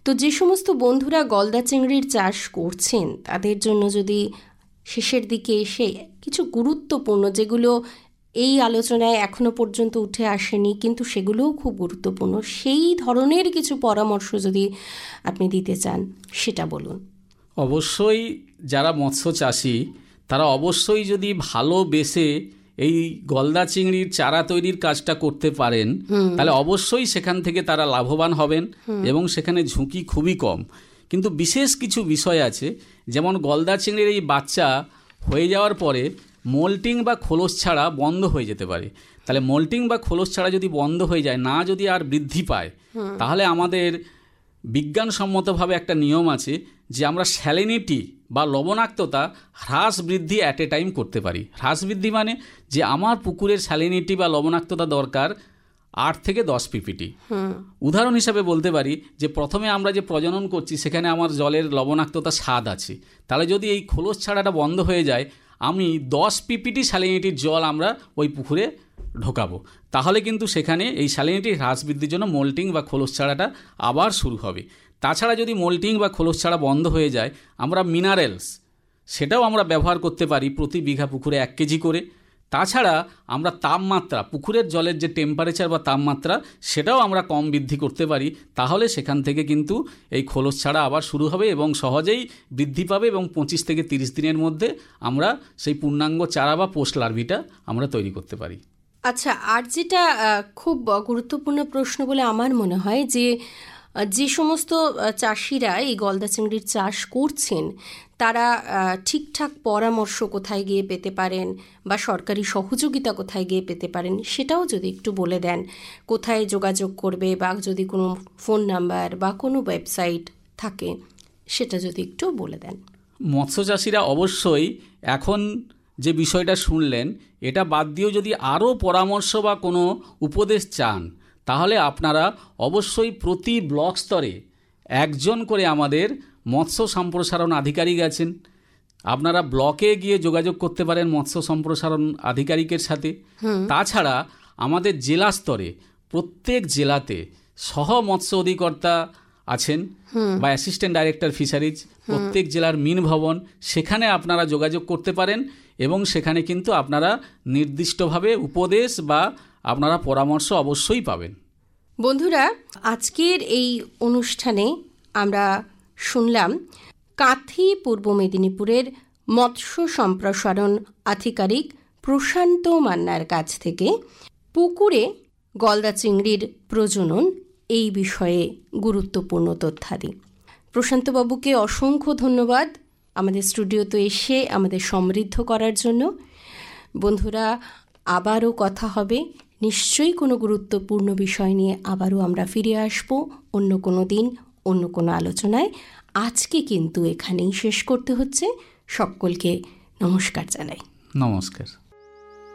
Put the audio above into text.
তো যে সমস্ত বন্ধুরা গলদা চিংড়ির চাষ করছেন তাদের জন্য যদি শেষের দিকে এসে কিছু গুরুত্বপূর্ণ, যেগুলো এই আলোচনায় এখনো পর্যন্ত উঠে আসেনি কিন্তু সেগুলোও খুব গুরুত্বপূর্ণ, সেই ধরনের কিছু পরামর্শ যদি আপনি দিতে চান সেটা বলুন। অবশ্যই যারা মৎস্য চাষি তারা অবশ্যই যদি ভালোবেসে এই গলদা চিংড়ির চারা তৈরির কাজটা করতে পারেন তাহলে অবশ্যই সেখান থেকে তারা লাভবান হবেন এবং সেখানে ঝুঁকি খুবই কম। কিন্তু বিশেষ কিছু বিষয় আছে, যেমন গলদা চিংড়ির এই বাচ্চা হয়ে যাওয়ার পরে মোল্টিং বা খোলস ছাড়া বন্ধ হয়ে যেতে পারে। তাহলে মোল্টিং বা খোলস ছাড়া যদি বন্ধ হয়ে যায়, না যদি আর বৃদ্ধি পায়, তাহলে আমাদের বিজ্ঞানসম্মতভাবে একটা নিয়ম আছে যে আমরা স্যালিনিটি বা লবণাক্ততা হ্রাস বৃদ্ধি অ্যাট এ টাইম করতে পারি। হ্রাস বৃদ্ধি মানে যে আমার পুকুরের স্যালিনিটি বা লবণাক্ততা দরকার 8 থেকে 10 ppm। উদাহরণ হিসাবে বলতে পারি যে প্রথমে আমরা যে প্রজনন করছি সেখানে আমার জলের লবণাক্ততা 7 আছে, তাহলে যদি এই খোলস ছাড়াটা বন্ধ হয়ে যায় আমি 10 ppm স্যালিনিটির জল আমরা ওই পুকুরে ঢোকাবো, তাহলে কিন্তু সেখানে এই স্যালিনিটি হ্রাস বৃদ্ধির জন্য মোল্টিং বা খোলস ছাড়াটা আবার শুরু হবে। তাছাড়া যদি মোল্টিং বা খোলস ছাড়া বন্ধ হয়ে যায় আমরা মিনারেলস সেটাও আমরা ব্যবহার করতে পারি প্রতি বিঘা পুকুরে 1 কেজি করে। তাছাড়া আমরা তাপমাত্রা, পুকুরের জলের যে টেম্পারেচার বা তাপমাত্রা সেটাও আমরা কম বৃদ্ধি করতে পারি, তাহলে সেখান থেকে কিন্তু এই খোলস ছাড়া আবার শুরু হবে এবং সহজেই বৃদ্ধি পাবে এবং 25 থেকে 30 দিনের মধ্যে আমরা সেই পূর্ণাঙ্গ চারা বা পোস্ট লার্ভিটা আমরা তৈরি করতে পারি। আচ্ছা, আর যেটা খুব গুরুত্বপূর্ণ প্রশ্ন বলে আমার মনে হয় যে সমস্ত চাষিরা এই গলদা চিংড়ির চাষ করছেন তারা ঠিকঠাক পরামর্শ কোথায় গিয়ে পেতে পারেন বা সরকারি সহযোগিতা কোথায় গিয়ে পেতে পারেন সেটাও যদি একটু বলে দেন, কোথায় যোগাযোগ করবে বা যদি কোনো ফোন নাম্বার বা কোনো ওয়েবসাইট থাকে সেটা যদি একটু বলে দেন। মৎস্য চাষিরা অবশ্যই এখন যে বিষয়টা শুনলেন এটা বাদ দিয়েও যদি আরও পরামর্শ বা কোনো উপদেশ চান তাহলে আপনারা অবশ্যই প্রতি ব্লক স্তরে একজন করে আমাদের মৎস্য সম্প্রসারণ আধিকারিক আছেন, আপনারা ব্লকে গিয়ে যোগাযোগ করতে পারেন মৎস্য সম্প্রসারণ আধিকারিকের সাথে। তাছাড়া আমাদের জেলা স্তরে প্রত্যেক জেলাতে সহ মৎস্য অধিকর্তা আছেন বা অ্যাসিস্ট্যান্ট ডাইরেক্টর ফিশারিজ, প্রত্যেক জেলার মিন ভবন, সেখানে আপনারা যোগাযোগ করতে পারেন এবং সেখানে কিন্তু আপনারা নির্দিষ্টভাবে উপদেশ বা আপনারা পরামর্শ অবশ্যই পাবেন। বন্ধুরা, আজকের এই অনুষ্ঠানে আমরা শুনলাম কাঁথি পূর্ব মেদিনীপুরের মৎস্য সম্প্রসারণ আধিকারিক প্রশান্ত মান্নার কাছ থেকে পুকুরে গলদা চিংড়ির প্রজনন এই বিষয়ে গুরুত্বপূর্ণ তথ্যাদি। প্রশান্তবাবুকে অসংখ্য ধন্যবাদ আমাদের স্টুডিওতে এসে আমাদের সমৃদ্ধ করার জন্য। বন্ধুরা, আবারও কথা হবে, নিশ্চয়ই কোনো গুরুত্বপূর্ণ বিষয় নিয়ে আবারও আমরা ফিরে আসব অন্য কোনো দিন অন্য কোনো আলোচনায়। আজকে কিন্তু এখানেই শেষ করতে হচ্ছে। সকলকে নমস্কার জানাই। নমস্কার।